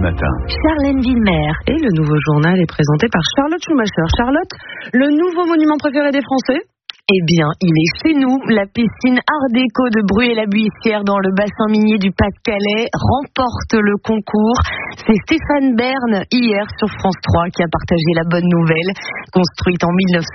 matin. Charlène Villemer. Et le nouveau journal est présenté par Charlotte Schumacher. Charlotte, le nouveau monument préféré des Français ? Eh bien, il est chez nous. La piscine Art Déco de Bruay-la-Buissière dans le bassin minier du Pas-de-Calais remporte le concours. C'est Stéphane Bern, hier sur France 3, qui a partagé la bonne nouvelle. Construite en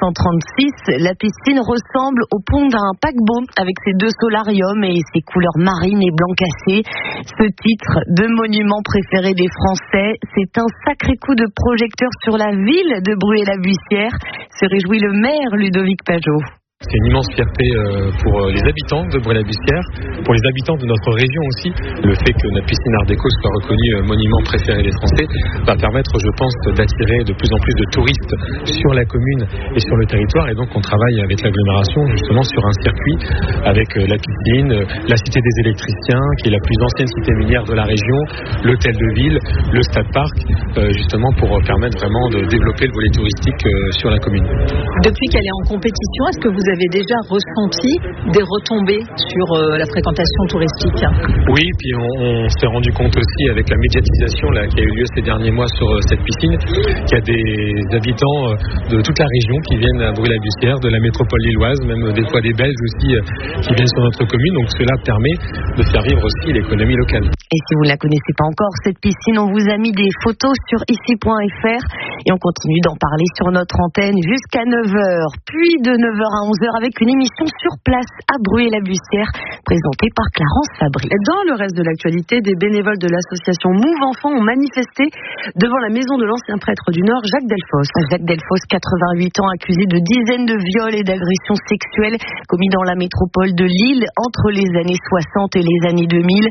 1936, la piscine ressemble au pont d'un paquebot avec ses 2 solariums et ses couleurs marines et blanc cassé. Ce titre de monument préféré des Français, c'est un sacré coup de projecteur sur la ville de Bruay-la-Buissière, se réjouit le maire Ludovic Pajot. C'est une immense fierté pour les habitants de Bruay-la-Buissière, pour les habitants de notre région aussi. Le fait que notre piscine Art Déco soit reconnue monument préféré des Français va permettre, je pense, d'attirer de plus en plus de touristes sur la commune et sur le territoire. Et donc on travaille avec l'agglomération justement sur un circuit avec la piscine, la cité des électriciens, qui est la plus ancienne cité minière de la région, l'hôtel de ville, le stade-parc, justement pour permettre vraiment de développer le volet touristique sur la commune. Depuis qu'elle est en compétition, est-ce que vous avez déjà ressenti des retombées sur la fréquentation touristique ? Oui, puis on s'est rendu compte aussi avec la médiatisation qui a eu lieu ces derniers mois sur cette piscine, qu'il y a des habitants de toute la région qui viennent à Bruay-la-Buissière, de la métropole lilloise, même des fois des Belges aussi qui viennent sur notre commune. Donc cela permet de faire vivre aussi l'économie locale. Et si vous ne la connaissez pas encore, cette piscine, on vous a mis des photos sur ici.fr et on continue d'en parler sur notre antenne jusqu'à 9h, puis de 9h à 11h avec une émission sur place à Bruay-la-Buissière présentée par Clarence Fabry. Dans le reste de l'actualité, des bénévoles de l'association Move Enfants ont manifesté devant la maison de l'ancien prêtre du Nord, Jacques Delfosse. Jacques Delfosse, 88 ans, accusé de dizaines de viols et d'agressions sexuelles commis dans la métropole de Lille entre les années 60 et les années 2000.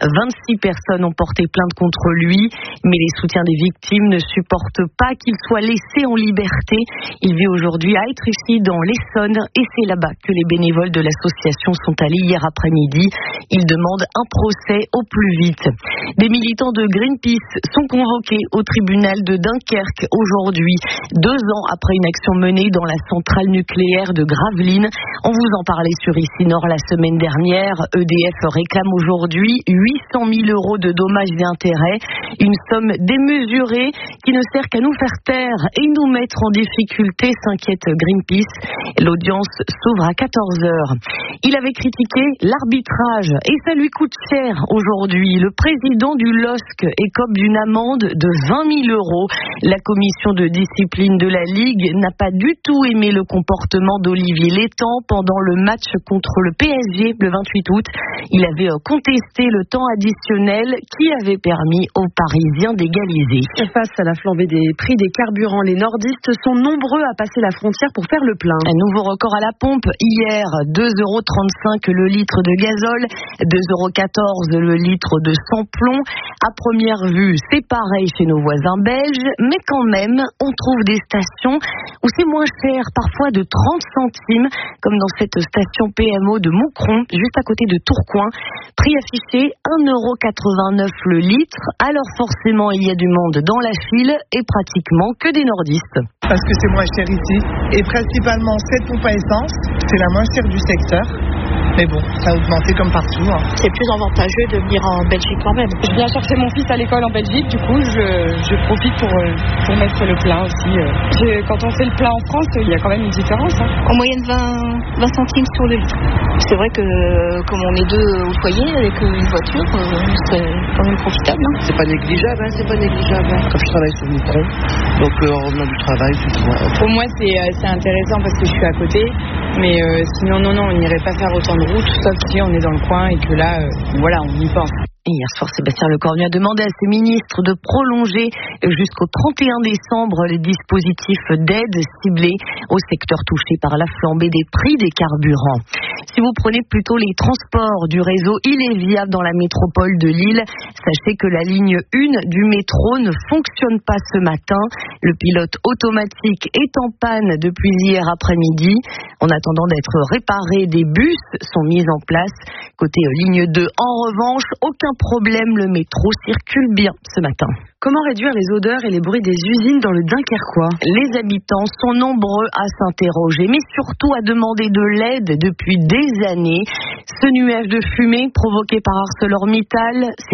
26 personnes ont porté plainte contre lui, mais les soutiens des victimes ne supportent pas qu'il soit laissé en liberté. Il vit aujourd'hui à Étréchy dans l'Essonne et c'est là-bas que les bénévoles de l'association sont allés hier après-midi. Ils demandent un procès au plus vite. Des militants de Greenpeace sont convoqués au tribunal de Dunkerque aujourd'hui, 2 ans après une action menée dans la centrale nucléaire de Gravelines. On vous en parlait sur Ici Nord la semaine dernière. EDF réclame aujourd'hui 800 000 € de dommages et intérêts, une somme démesurée qui ne sert qu'à nous faire taire et nous mettre en difficulté, s'inquiète Greenpeace. L'audience s'ouvre à 14h. Il avait critiqué l'arbitrage et ça lui coûte cher aujourd'hui. Le président du LOSC écope d'une amende de 20 000 €. La commission de discipline de la Ligue n'a pas du tout aimé le comportement d'Olivier Létang pendant le match contre le PSG le 28 août. Il avait contesté le temps additionnel qui avait permis aux Parisiens d'égaliser. Face à la flambée des prix des carburants, les nordistes sont nombreux à passer la frontière pour faire le plein. Un nouveau record à la pompe. Hier, 2,35 € le litre de gazole, 2,14 € le litre de sans-plomb. À première vue, c'est pareil chez nos voisins belges, mais quand même, on trouve des stations où c'est moins cher, parfois de 30 centimes, comme dans cette station PMO de Moucron, juste à côté de Tourcoing. Prix affiché 1,89 € le litre. Alors forcément, il y a du monde dans la file et pratiquement que des nordistes. Parce que c'est moins cher ici. Et principalement, cette pompe à essence, c'est la moins chère du secteur. Mais bon, ça a augmenté comme partout. C'est plus avantageux de venir en Belgique quand même. Je viens chercher mon fils à l'école en Belgique, du coup je profite pour mettre le plein aussi. Quand on fait le plein en France, il y a quand même une différence. En moyenne 20 centimes sur le litre. C'est vrai que comme on est 2 au foyer avec une voiture, c'est quand même profitable. C'est pas négligeable, c'est pas négligeable. Comme je travaille sur Moucron, donc en revenant du travail, tout ça. Pour moi c'est intéressant parce que je suis à côté, mais sinon non, on n'irait pas faire autant de route, sauf si on est dans le coin et que là, voilà, on y pense. Hier soir, Sébastien Lecornu a demandé à ses ministres de prolonger jusqu'au 31 décembre les dispositifs d'aide ciblés au secteur touché par la flambée des prix des carburants. Si vous prenez plutôt les transports du réseau Ille-et-Viable dans la métropole de Lille, sachez que la ligne 1 du métro ne fonctionne pas ce matin. Le pilote automatique est en panne depuis hier après-midi. En attendant d'être réparé, des bus sont mis en place. Côté ligne 2, en revanche, aucun problème, le métro circule bien ce matin. Comment réduire les odeurs et les bruits des usines dans le Dunkerquois ? Les habitants sont nombreux à s'interroger, mais surtout à demander de l'aide depuis des années. Ce nuage de fumée provoqué par ArcelorMittal,